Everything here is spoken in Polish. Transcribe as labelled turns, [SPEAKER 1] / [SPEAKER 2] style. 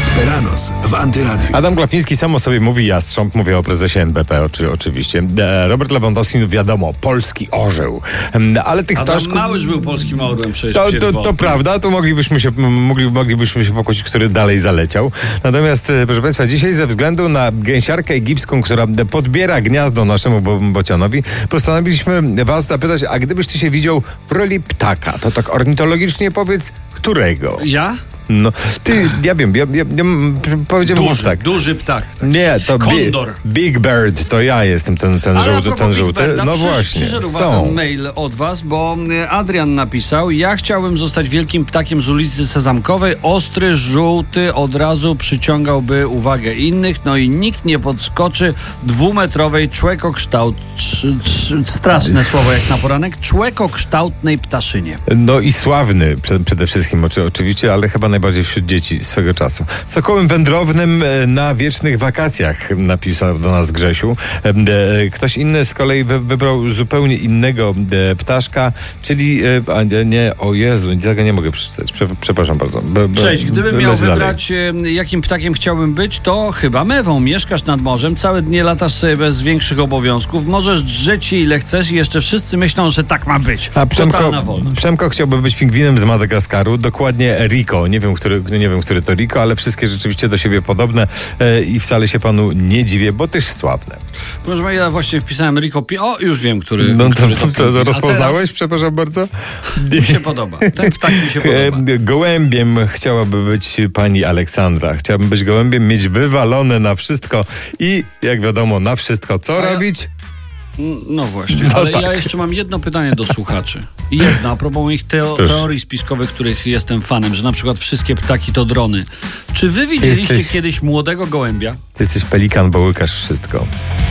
[SPEAKER 1] Esperanos w Antyradiu.
[SPEAKER 2] Adam Glapiński sam o sobie mówi jastrząb, mówię o prezesie NBP oczywiście. Robert Lewandowski, no wiadomo, polski orzeł. Ale tych
[SPEAKER 3] Adam
[SPEAKER 2] ptaszków...
[SPEAKER 3] Małysz był polskim orłem przecież.
[SPEAKER 2] To prawda, tu moglibyśmy się pokłócić, który dalej zaleciał. Natomiast, proszę Państwa, dzisiaj ze względu na gęsiarkę egipską, która podbiera gniazdo naszemu bocianowi, postanowiliśmy Was zapytać, a gdybyś Ty się widział w roli ptaka, to tak ornitologicznie powiedz, którego?
[SPEAKER 3] Ja?
[SPEAKER 2] No, ja wiem, ja powiedziałem tak.
[SPEAKER 3] Duży ptak. Tak.
[SPEAKER 2] Nie, to
[SPEAKER 3] Kondor.
[SPEAKER 2] Big Bird, to ja jestem ten żółty. No właśnie,
[SPEAKER 3] przyszedł mail od Was, bo Adrian napisał: ja chciałbym zostać wielkim ptakiem z ulicy Sezamkowej, ostry, żółty, od razu przyciągałby uwagę innych, no i nikt nie podskoczy dwumetrowej straszne słowo jak na poranek, człekokształtnej ptaszynie.
[SPEAKER 2] No i sławny przede wszystkim oczywiście, ale chyba najbardziej wśród dzieci swego czasu. Sokołem wędrownym na wiecznych wakacjach, napisał do nas Grzesiu. Ktoś inny z kolei wybrał zupełnie innego ptaszka, czyli o Jezu, tego nie mogę przeczytać. Przepraszam bardzo.
[SPEAKER 3] Cześć, gdybym miał wybrać, jakim ptakiem chciałbym być, to chyba mewą. Mieszkasz nad morzem, całe dnie latasz sobie bez większych obowiązków, możesz drzeć się ile chcesz i jeszcze wszyscy myślą, że tak ma być.
[SPEAKER 2] A Przemko chciałby być pingwinem z Madagaskaru, dokładnie Rico. Nie wiem, który to Rico, ale wszystkie rzeczywiście do siebie podobne i wcale się panu nie dziwię, bo też sławne.
[SPEAKER 3] Proszę, ja właśnie wpisałem Rico już wiem, który.
[SPEAKER 2] No to rozpoznałeś? Teraz... Przepraszam bardzo.
[SPEAKER 3] Mi się podoba. Ten ptak mi się podoba.
[SPEAKER 2] Gołębiem chciałaby być pani Aleksandra. Chciałabym być gołębiem, mieć wywalone na wszystko i jak wiadomo, na wszystko co robić?
[SPEAKER 3] No właśnie, ale tak. Ja jeszcze mam jedno pytanie do słuchaczy. Jedno, a propos moich teorii spiskowych, których jestem fanem, że na przykład wszystkie ptaki to drony. Czy wy widzieliście kiedyś młodego gołębia?
[SPEAKER 2] Ty jesteś pelikan, bo łykasz wszystko.